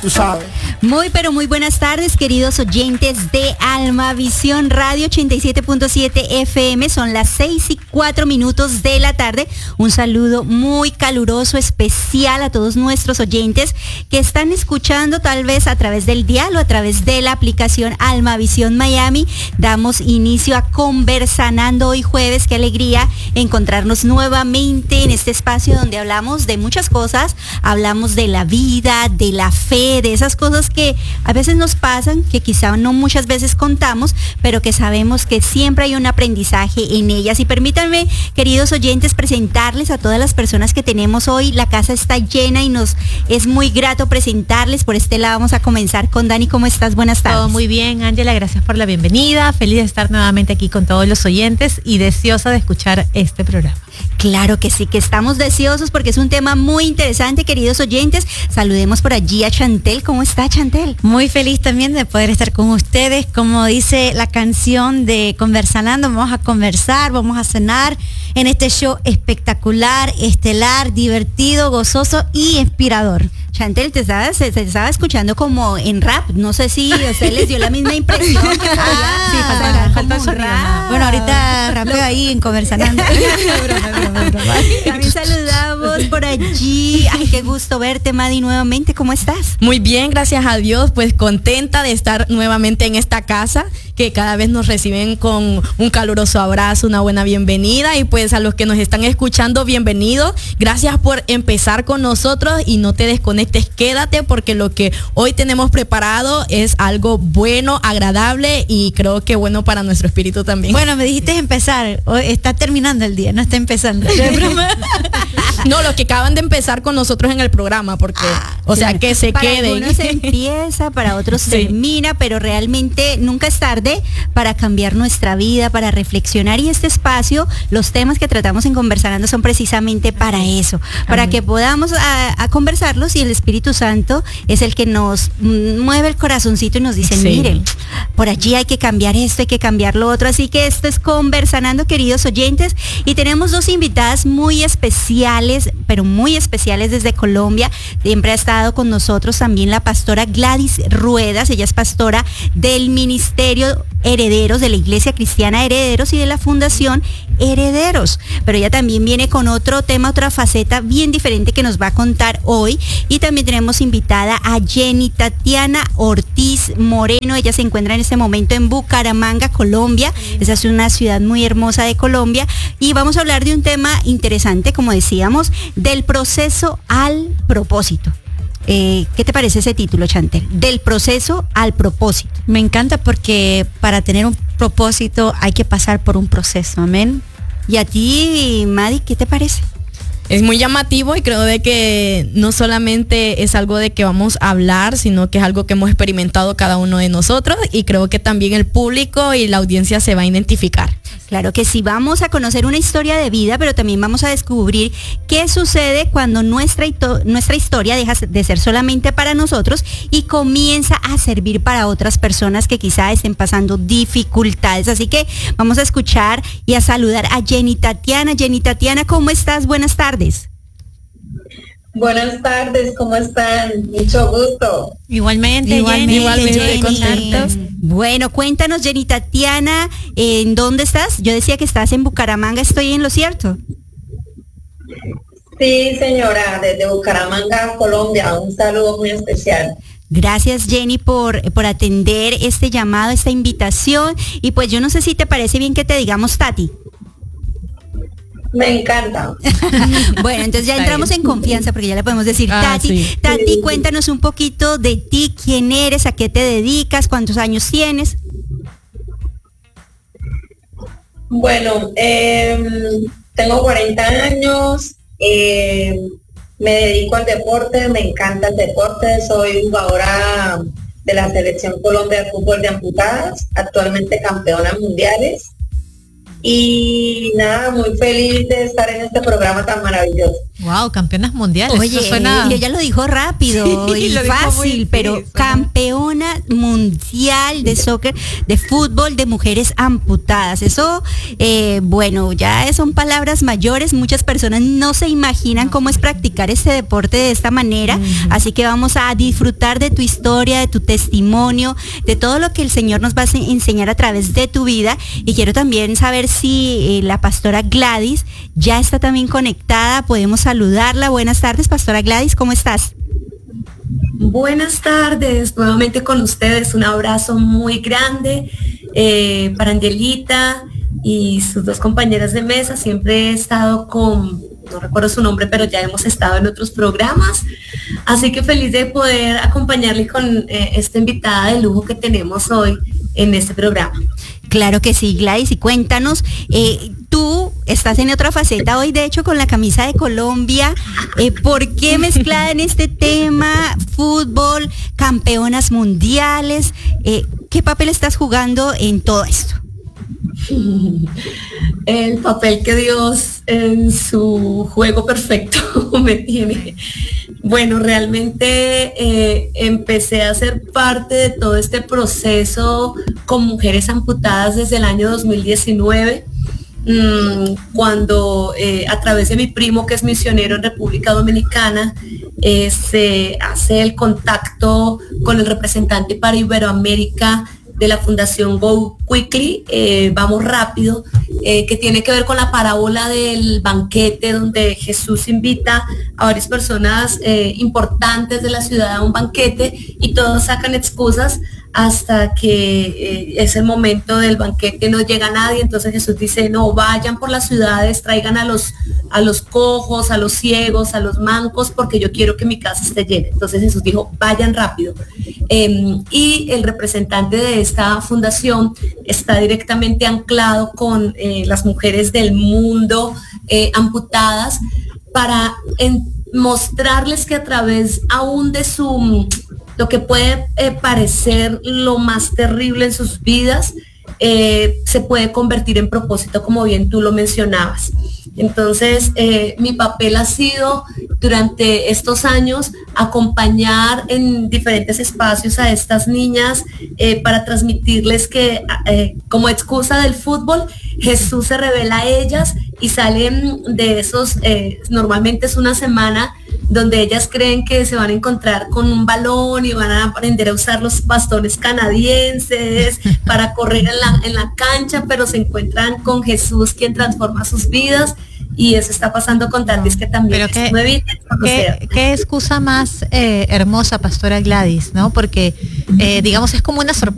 tú sabes. Muy, pero muy buenas tardes, queridos oyentes de Almavisión Radio 87.7 FM. Son las 6:04 de la tarde. Un saludo muy caluroso, especial a todos nuestros oyentes que están escuchando tal vez a través del dial o a través de la aplicación Almavisión Miami. Damos inicio a Conversanando hoy jueves. Qué alegría encontrarnos nuevamente en este espacio donde hablamos de muchas cosas. Hablamos de la vida, de la fe, de esas cosas que a veces nos pasan, que quizá no muchas veces contamos, pero que sabemos que siempre hay un aprendizaje en ellas. Y permítanme, queridos oyentes, presentarles a todas las personas que tenemos hoy. La casa está llena y nos es muy grato presentarles. Por este lado vamos a comenzar con Dani. ¿Cómo estás? Buenas tardes. Todo muy bien, Ángela, gracias por la bienvenida. Feliz de estar nuevamente aquí con todos los oyentes y deseosa de escuchar este programa. Claro que sí, que estamos deseosos porque es un tema muy interesante, queridos oyentes. Saludemos por allí a Chantel. ¿Cómo está, Chantel? Muy feliz también de poder estar con ustedes. Como dice la canción de Conversanando, vamos a conversar, vamos a cenar en este show espectacular, estelar, divertido, gozoso y inspirador. Chantel, te estaba escuchando como en rap. No sé si a ustedes les dio la misma impresión. Falta el sonido. Bueno, ahorita rapeo ahí en Conversanando. También saludamos por allí. Ay, qué gusto verte, Madi, nuevamente. ¿Cómo estás? Muy bien, gracias a Dios. Pues contenta de estar nuevamente en esta casa, que cada vez nos reciben con un caluroso abrazo, una buena bienvenida. Y pues a los que nos están escuchando, bienvenidos. Gracias por empezar con nosotros y no te desconectes, quédate porque lo que hoy tenemos preparado es algo bueno, agradable y creo que bueno para nuestro espíritu también. Bueno, me dijiste empezar, hoy está terminando el día, no está empezando. No, los que acaban de empezar con nosotros en el programa, porque, o sea, que se para queden. Para algunos empieza, para otros Sí. termina, pero realmente nunca es tarde para cambiar nuestra vida, para reflexionar. Y este espacio, los temas que tratamos en Conversando son precisamente para eso, para que podamos a conversarlos y el Espíritu Santo es el que nos mueve el corazoncito y nos dice, Sí. miren, por allí hay que cambiar esto, hay que cambiar lo otro. Así que esto es Conversando, queridos oyentes, y tenemos dos invitadas muy especiales, pero muy especiales desde Colombia. Siempre ha estado con nosotros también la pastora Gladys Ruedas. Ella es pastora del Ministerio Herederos, de la Iglesia Cristiana Herederos y de la Fundación Herederos. Pero ella también viene con otro tema, otra faceta bien diferente que nos va a contar hoy. Y también tenemos invitada a Jenny Tatiana Ortiz Moreno. Ella se encuentra en este momento en Bucaramanga, Colombia. Esa es una ciudad muy hermosa de Colombia. Y vamos a hablar de un tema interesante, como decíamos, del proceso al propósito. ¿Qué te parece ese título, Chantel? Del proceso al propósito. Me encanta porque para tener un propósito hay que pasar por un proceso, amén. Y a ti, Madi, ¿qué te parece? Es muy llamativo y creo de que no solamente es algo de que vamos a hablar, sino que es algo que hemos experimentado cada uno de nosotros y creo que también el público y la audiencia se va a identificar. Claro que sí, vamos a conocer una historia de vida, pero también vamos a descubrir qué sucede cuando nuestra historia deja de ser solamente para nosotros y comienza a servir para otras personas que quizá estén pasando dificultades. Así que vamos a escuchar y a saludar a Jenny Tatiana. Jenny Tatiana, ¿cómo estás? Buenas tardes. Buenas tardes, ¿cómo están? Mucho gusto. Igualmente, Igualmente, contentos. Bueno, cuéntanos, Jenny Tatiana, ¿en dónde estás? Yo decía que estás en Bucaramanga, ¿estoy en lo cierto? Sí, señora, desde Bucaramanga, Colombia, un saludo muy especial. Gracias, Jenny, por atender este llamado, esta invitación. Y pues yo no sé si te parece bien que te digamos Tati. Me encanta. Bueno, entonces ya entramos en confianza porque ya le podemos decir Tati. Sí. Tati, cuéntanos un poquito de ti, quién eres, a qué te dedicas, cuántos años tienes. Bueno, tengo 40 años, me dedico al deporte, me encanta el deporte, soy jugadora de la Selección Colombia de Fútbol de Amputadas, actualmente campeona mundiales. Y nada, muy feliz de estar en este programa tan maravilloso. Wow, campeonas mundiales. Oye, eso suena... y ella lo dijo rápido y fácil, pero campeona mundial de soccer, de fútbol de mujeres amputadas. Eso, bueno, ya son palabras mayores. Muchas personas no se imaginan cómo es practicar este deporte de esta manera. Así que vamos a disfrutar de tu historia, de tu testimonio, de todo lo que el Señor nos va a enseñar a través de tu vida. Y quiero también saber si la pastora Gladys ya está también conectada. Podemos saludarla. Buenas tardes, pastora Gladys, ¿cómo estás? Buenas tardes, nuevamente con ustedes. Un abrazo muy grande para Angelita y sus dos compañeras de mesa. Siempre he estado con, no recuerdo su nombre, pero ya hemos estado en otros programas. Así que feliz de poder acompañarle con esta invitada de lujo que tenemos hoy en este programa. Claro que sí, Gladys, y cuéntanos, tú estás en otra faceta hoy, de hecho, con la camisa de Colombia. ¿Por qué mezclada en este tema? Fútbol, campeonas mundiales. ¿Qué papel estás jugando en todo esto? El papel que Dios en su juego perfecto me tiene. Bueno, realmente empecé a ser parte de todo este proceso con mujeres amputadas desde el año 2019, cuando a través de mi primo, que es misionero en República Dominicana, se hace el contacto con el representante para Iberoamérica de la Fundación Go Quickly, Vamos Rápido, que tiene que ver con la parábola del banquete, donde Jesús invita a varias personas importantes de la ciudad a un banquete y todos sacan excusas hasta que es el momento del banquete, no llega nadie. Entonces Jesús dice, no, vayan por las ciudades, traigan a los cojos, a los ciegos, a los mancos, porque yo quiero que mi casa esté llena. Entonces Jesús dijo, vayan rápido. Y el representante de esta fundación está directamente anclado con las mujeres del mundo amputadas, para mostrarles que a través aún de lo que puede parecer lo más terrible en sus vidas, se puede convertir en propósito, como bien tú lo mencionabas. Entonces, mi papel ha sido durante estos años acompañar en diferentes espacios a estas niñas para transmitirles que como excusa del fútbol, Jesús se revela a ellas y salen de esos, normalmente es una semana donde ellas creen que se van a encontrar con un balón y van a aprender a usar los bastones canadienses para correr en la cancha, pero se encuentran con Jesús, quien transforma sus vidas. Y eso está pasando con Tardis, que también pero es muy evidente. ¿Qué excusa más hermosa, pastora Gladys, ¿no? Porque, digamos, es como una sorpresa